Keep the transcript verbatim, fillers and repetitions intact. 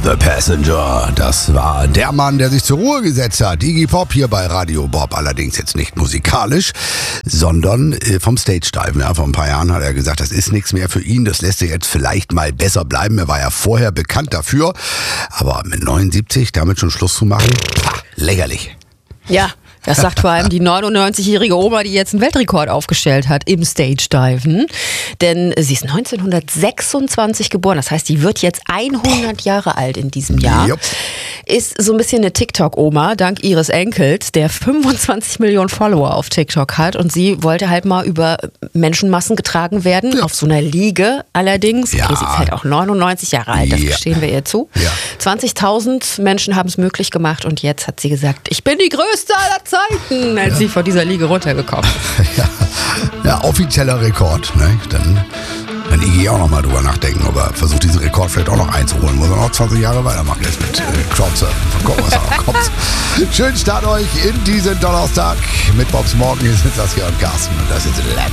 The Passenger, das war der Mann, der sich zur Ruhe gesetzt hat. Iggy Pop hier bei Radio Bob, allerdings jetzt nicht musikalisch, sondern äh, vom Stage-Diven. Ja, vor ein paar Jahren hat er gesagt, das ist nichts mehr für ihn, das lässt er jetzt vielleicht mal besser bleiben. Er war ja vorher bekannt dafür, aber mit neunundsiebzig damit schon Schluss zu machen, pah, lächerlich. Ja. Das sagt vor allem die neunundneunzigjährige Oma, die jetzt einen Weltrekord aufgestellt hat im Stage-Diven. Denn sie ist neunzehnhundertsechsundzwanzig geboren, das heißt, die wird jetzt hundert Jahre alt in diesem Jahr. Jupp. Ist so ein bisschen eine TikTok-Oma, dank ihres Enkels, der fünfundzwanzig Millionen Follower auf TikTok hat. Und sie wollte halt mal über Menschenmassen getragen werden, ja. Auf so einer Liege allerdings. Ja. Okay, sie ist halt auch neunundneunzig Jahre alt, das ja. gestehen wir ihr zu. Ja. zwanzigtausend Menschen haben es möglich gemacht und jetzt hat sie gesagt, ich bin die Größte aller Zeiten, als ja. sie von dieser Liege runtergekommen ist. Ja. ja, offizieller Rekord. Ne? Dann kann Iggy auch noch mal drüber nachdenken, ob er versucht, diesen Rekord vielleicht auch noch einzuholen. Muss er noch zwanzig Jahre weitermachen jetzt mit äh, Crowdsurfen. Gucken, was da noch kommt. Schönen Start euch in diesen Donnerstag mit Bobs Morgen. Hier sind Saskia und Carsten und das ist Lab.